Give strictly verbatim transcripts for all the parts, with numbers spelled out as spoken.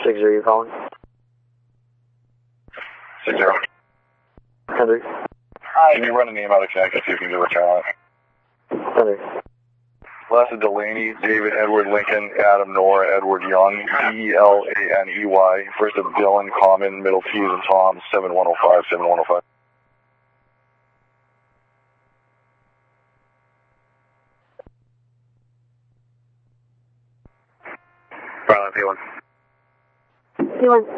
Six zero, you calling? Six zero. Hendrix. Hi. Can you run a name out of check and see if you can do a try on it? Hendrix. Leslie Delaney, David Edward Lincoln, Adam Nora, Edward Young, E L A N E Y, first of Dylan, Common, middle T's and Tom, seven one oh five, seven one oh five. Bravo, P one. P one.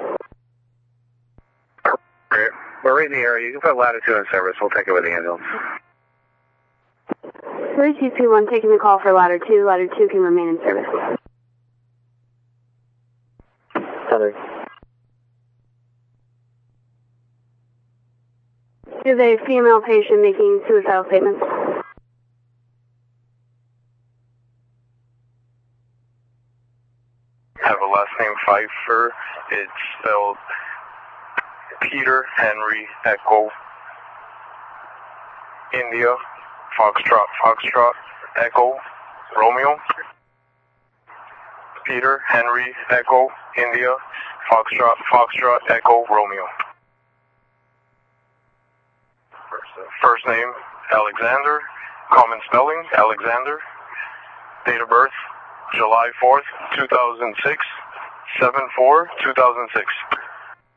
Great. We're right in the area. You can put latitude in service. We'll take it with the ambulance. three two two one, taking the call for ladder two. Ladder two can remain in service. Hendrix. We have a female patient making suicidal statements. Have a last name Pfeiffer. It's spelled Peter, Henry, Echo, India, Foxtrot, Foxtrot, Echo, Romeo. Peter, Henry, Echo, India, Foxtrot, Foxtrot, Echo, Romeo. First name, Alexander. Common spelling, Alexander. Date of birth, July fourth, two thousand six. seven four, two thousand six.